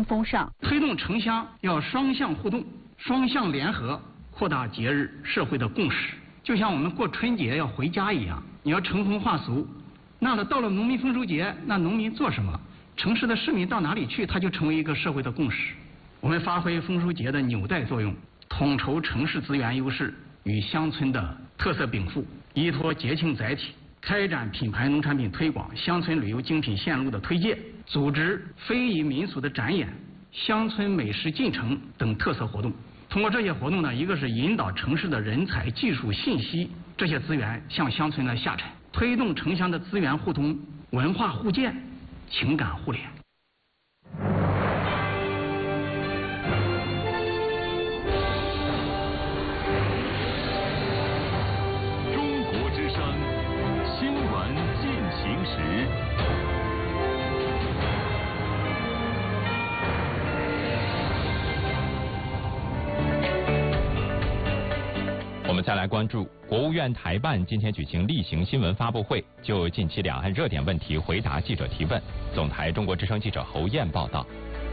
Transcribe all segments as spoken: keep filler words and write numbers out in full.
新风尚。 推动城乡要双向互动、双向联合，扩大节日社会的共识。就像我们过春节要回家一样，你要成风化俗。那到了农民丰收节，那农民做什么？城市的市民到哪里去，它就成为一个社会的共识。我们发挥丰收节的纽带作用，统筹城市资源优势与乡村的特色禀赋，依托节庆载体，开展品牌农产品推广、乡村旅游精品线路的推介，组织非遗民俗的展演、乡村美食进城等特色活动。通过这些活动呢，一个是引导城市的人才、技术、信息这些资源向乡村来下沉，推动城乡的资源互通、文化互鉴、情感互联。 中国之声新闻进行时。 我们再来关注国务院台办今天举行例行新闻发布会，就近期两岸热点问题回答记者提问。总台中国之声记者侯燕报道。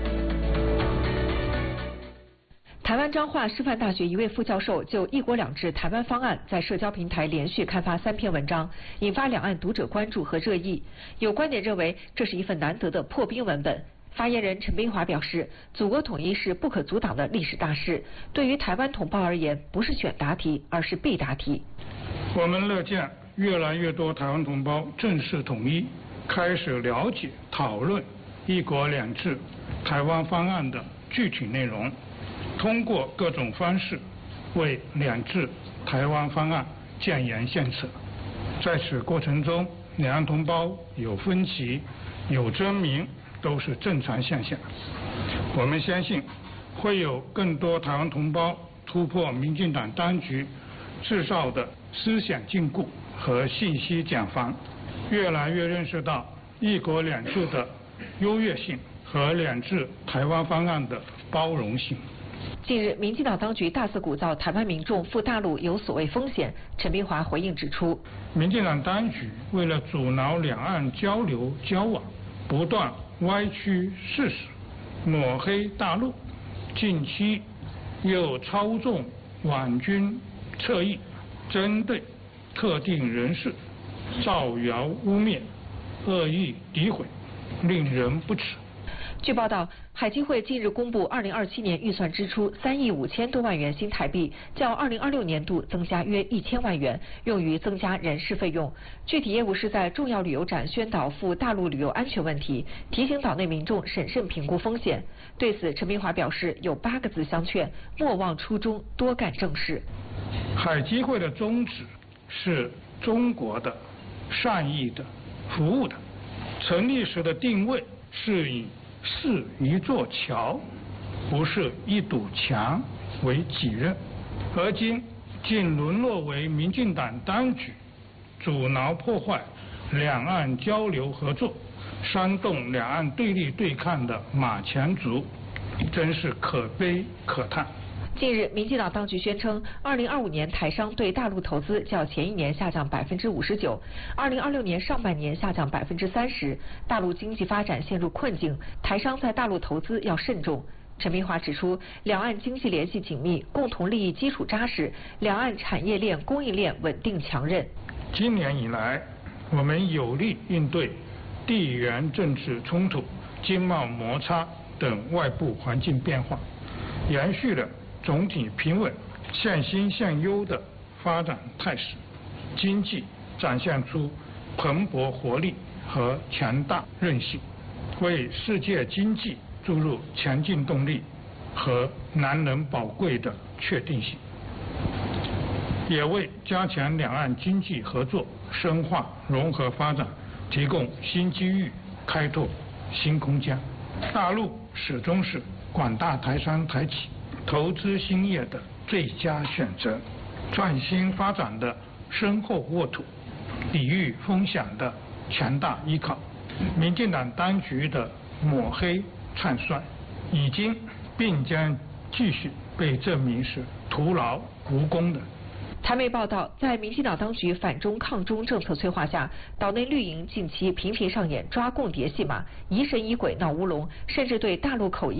台湾彰化师范大学一位副教授就一国两制台湾方案在社交平台连续刊发三篇文章，引发两岸读者关注和热议。有观点认为这是一份难得的破冰文本。发言人陈斌华表示，祖国统一是不可阻挡的历史大事，对于台湾同胞而言，不是选答题，而是必答题。 我们乐见越来越多台湾同胞正式统一，开始了解、讨论一国两制台湾方案的具体内容，通过各种方式为两制台湾方案建言献策。在此过程中，两岸同胞有分歧、有争鸣，都是正常现象。我们相信会有更多台湾同胞突破民进党当局制造的思想禁锢和信息茧房，越来越认识到一国两制的优越性和两制台湾方案的包容性。 近日，民进党当局大肆鼓噪台湾民众赴大陆有所谓风险。陈斌华回应指出， 民进党当局为了阻挠两岸交流交往，不断歪曲事实，抹黑大陆，近期又操纵网军侧翼，针对特定人士造谣污蔑、恶意诋毁，令人不齿。 据报道，海基会近日公布二零二七年预算支出三亿五千多万元新台币，较二零二六年度增加约一千万元，用于增加人事费用。具体业务是在重要旅游展宣导赴大陆旅游安全问题，提醒岛内民众审慎评估风险。对此，陈斌华表示，有八个字相劝：莫忘初衷，多干正事。 海基会的宗旨是中国的、善意的、服务的。成立时的定位是以是一座桥，不是一堵墙为己任，而今竟沦落为民进党当局阻挠破坏两岸交流合作、煽动两岸对立对抗的马前卒，真是可悲可叹。 近日，民进党当局宣称，二零二五年台商对大陆投资较前一年下降百分之五十九，二零二六年上半年下降百分之三十，大陆经济发展陷入困境，台商在大陆投资要慎重。陈斌华指出，两岸经济联系紧密，共同利益基础扎实，两岸产业链、供应链稳定强韧。 今年以来，我们有力应对地缘政治冲突、经贸摩擦等外部环境变化，延续了总体平稳、向新向优的发展态势，经济展现出蓬勃活力和强大韧性，为世界经济注入强劲动力和难能宝贵的确定性，也为加强两岸经济合作、深化融合发展提供新机遇、开拓新空间。大陆始终是广大台商台企投资兴业的最佳选择，创新发展的深厚沃土，抵御风险的强大依靠。民进党当局的抹黑唱衰已经并将继续被证明是徒劳无功的。 台媒报道，在民进党当局反中抗中政策催化下，岛内绿营近期频频上演抓共谍戏码，疑神疑鬼闹乌龙，甚至对大陆口音